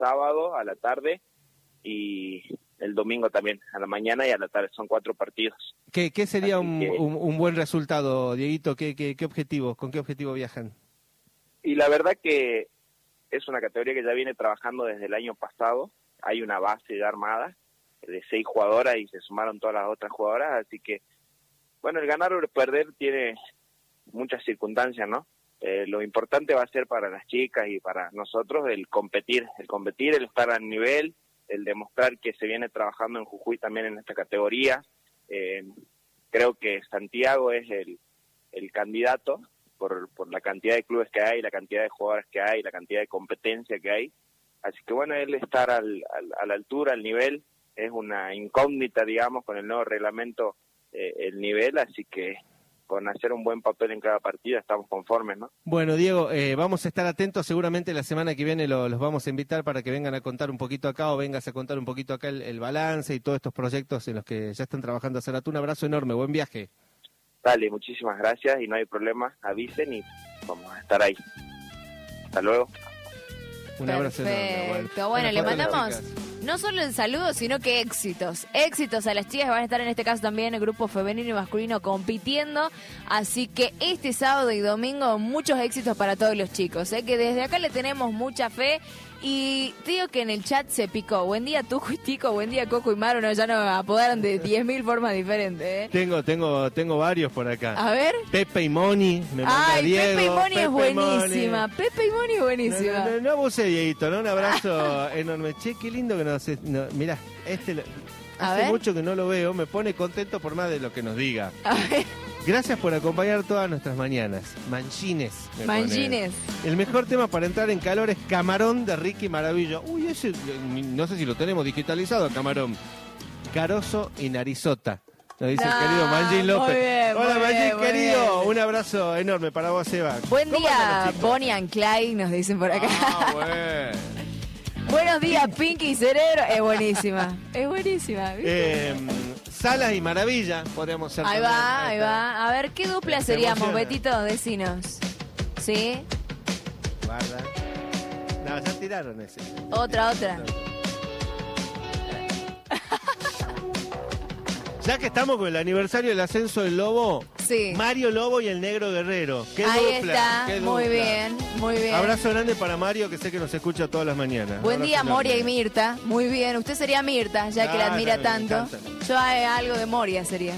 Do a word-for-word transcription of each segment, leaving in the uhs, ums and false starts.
sábado a la tarde y el domingo también, a la mañana y a la tarde. Son cuatro partidos. ¿Qué, qué sería un, que... un, un buen resultado, Dieguito? ¿Qué, qué, qué objetivo, con qué objetivo viajan? Y la verdad que es una categoría que ya viene trabajando desde el año pasado. Hay una base ya armada de seis jugadoras y se sumaron todas las otras jugadoras, así que, bueno, el ganar o el perder tiene muchas circunstancias, ¿no? Eh, lo importante va a ser para las chicas y para nosotros el competir, el competir, el estar al nivel, el demostrar que se viene trabajando en Jujuy también en esta categoría. Eh, creo que Santiago es el, el candidato por, por la cantidad de clubes que hay, la cantidad de jugadores que hay, la cantidad de competencia que hay. Así que bueno, él estar al, al, a la altura, al nivel, es una incógnita, digamos, con el nuevo reglamento, eh, el nivel, así que con hacer un buen papel en cada partida estamos conformes, ¿no? Bueno, Diego, eh, vamos a estar atentos, seguramente la semana que viene lo, los vamos a invitar para que vengan a contar un poquito acá o vengas a contar un poquito acá el, el balance y todos estos proyectos en los que ya están trabajando hace rato. Un abrazo enorme, buen viaje. Dale, muchísimas gracias y no hay problema, avisen y vamos a estar ahí. Hasta luego. Un abrazo enorme. Perfecto, bueno, bueno le mandamos no solo el saludo, sino que éxitos. Éxitos a las chicas que van a estar en este caso también el grupo femenino y masculino compitiendo. Así que este sábado y domingo muchos éxitos para todos los chicos, ¿eh? Que desde acá le tenemos mucha fe. Y te digo que en el chat se picó. Buen día Tujo y Tico, buen día Coco y Maro. No, ya nos apodaron de diez mil formas diferentes, ¿eh? Tengo, tengo, tengo varios por acá. A ver. Pepe y Moni, me manda Ay, Diego. Pepe y Moni Pepe es buenísima. Moni. Pepe y Moni es buenísima. No, no, no, no abuse, Dieguito, ¿no? Un abrazo enorme. Che, qué lindo que nos... No, mirá, este... Lo, hace mucho que no lo veo, me pone contento por más de lo que nos diga. A ver. Gracias por acompañar todas nuestras mañanas. Manchines. Manchines. El mejor tema para entrar en calor es Camarón de Ricky Maravillo. Uy, ese, no sé si lo tenemos digitalizado, Camarón. Carozo y Narizota. Nos dice no, el querido Manjín López. Muy bien, Hola, muy Manjín, bien, querido. bien. Un abrazo enorme para vos, Eva. Buen día, Bonnie and Clyde, nos dicen por acá. Ah, bueno. Buenos días, Pinky y Cerebro. Es buenísima. Es buenísima. ¿Viste? Eh, Salas y Maravilla, podríamos ser. Ahí también. va, ahí va. A ver, ¿qué dupla seríamos, Betito? Decinos. ¿Sí? Guarda. No, ya tiraron ese. Otra, otra. Ya que estamos con el aniversario del ascenso del Lobo, sí. Mario Lobo y el Negro Guerrero. ¿Qué Ahí dupla? está, ¿Qué muy dupla? bien, muy bien. Abrazo grande para Mario, que sé que nos escucha todas las mañanas. Buen Abrazo día, enorme. Moria y Mirta. Muy bien, usted sería Mirta, ya que Ah, la admira me tanto. encanta. Yo eh, algo de Moria sería.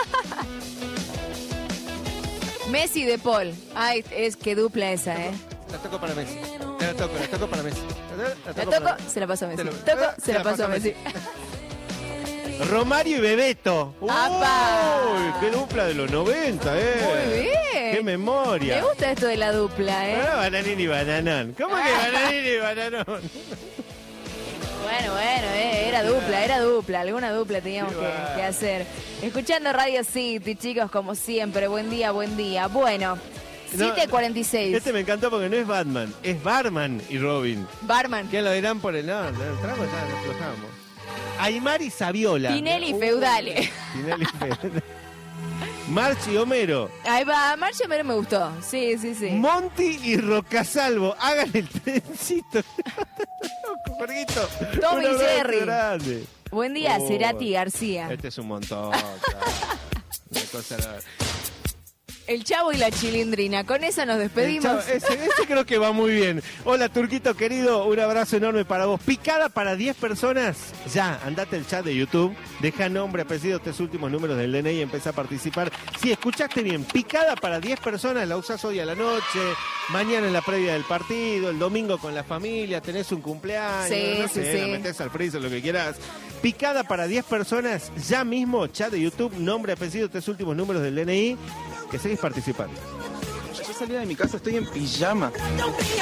Messi de Paul. Ay, es que dupla esa, ¿eh? La toco para Messi. Te la toco, la toco para Messi. La La toco, toco, para... se la paso a Messi. Te lo- Toco, se la paso a Messi. Romario y Bebeto. ¡Apa! ¡Uy! ¡Qué dupla de los noventa, eh! Muy bien. ¡Qué memoria! Me gusta esto de la dupla, ¿eh? Ah, Bananín y Bananón. ¿Cómo que Bananín y Bananón? Bueno, bueno, eh, era dupla, era dupla. Alguna dupla teníamos que, que hacer. Escuchando Radio City, chicos, como siempre. Buen día, buen día. Bueno, siete cuarenta y seis. Este me encantó porque no es Batman, es Barman y Robin. Barman. ¿Qué lo dirán por el no? El trago ya lo aflojamos. Aymar y Saviola. Tinelli Uh, Feudale. Tinelli Feudale. Marchi y Homero. Ahí va, Marcio Homero me gustó. Sí, sí, sí. Monty y Rocasalvo. Hagan el trencito. Jorgito. Tom y un abrazo Jerry. grande. Buen día, Oh, Cerati García. Este es un montón. Una cosa rara. El Chavo y la Chilindrina. Con esa nos El despedimos. chavo, ese, ese creo que va muy bien. Hola, Turquito querido, un abrazo enorme para vos. Picada para diez personas. Ya, andate al chat de YouTube, deja nombre, apellido, tres últimos números del D N I y empezá a participar. Si escuchaste bien, picada para diez personas, la usás hoy a la noche, mañana en la previa del partido, el domingo con la familia, tenés un cumpleaños, Sí, no sí, sé, sí. la metés al freezer, lo que quieras. Picada para diez personas, ya mismo, chat de YouTube, nombre, apellido, tres últimos números del D N I, que seguís participando. Yo salía de mi casa, estoy en pijama.